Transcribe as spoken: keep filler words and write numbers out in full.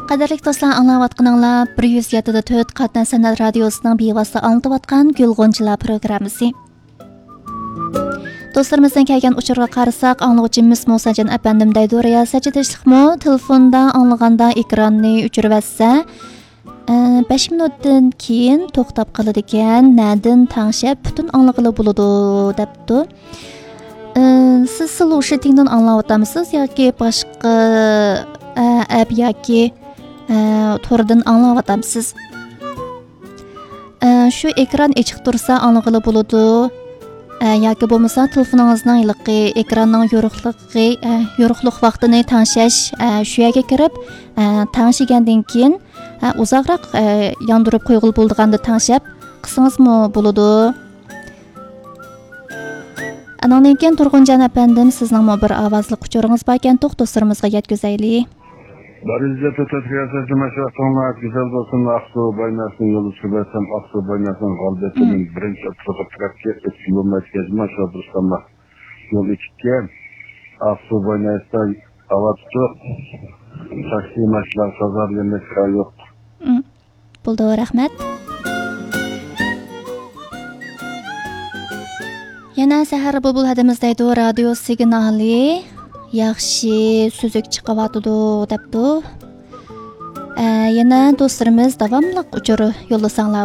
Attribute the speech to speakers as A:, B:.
A: Qadarlik dostlar, anlayotqaninglar bir yuz yetti nöqta to'rt Qatna Sanat Radiosu'nun bevosita anlatayotgan Gulg'unchilar programmasi. Dostlarımızdan kelgan uchurga qarasak, anlıqçımız Musacan efendim deydi, riyasatçı teşlikmi telefonda anlaganda ekranni o'chirib besh minutdan keyin to'xtab qoladi ekan, nadin tangshab butun anlag'ili bo'ladi debdi. Siz Solution'dan anlayotmisiz yoki boshqa app yoki tordan anlayotmisiz? Shu ekran ochiq tursa anlag'ili bo'ladi. yoki bo'lmasa telefoningizning iliqi ekranning yo'riqligi yo'riqlik vaqtini tangshash shu yerga kirib tangshigandan keyin uzoqroq yondirib qo'yilib bo'lganda tangshab qilsangizmi bo'ladi. Andan keyin Turg'unjon apandim sizning bir ovozli uchuringiz bor ekan, to'xtasirimizga yetkazaylik.
B: Barizda tutatkiyasi mashg'ulotlar güzel olsun, Aksu Baynas'ın yolu sübersem Aksu Baynas'ın galbetinin birinci oturtrakki etkilom merkezi maşg'ulotlar yol içken Aksu Baynas'ta hava tutup taksi maçlar sazar yemek yok.
A: Buldu, rahmet. Yana sahar bulbul hadimizdaydi radio signali yaxshi suzuk chiqyapti debdi. Yana do'stlarimiz davomli uchur yo'llasanglar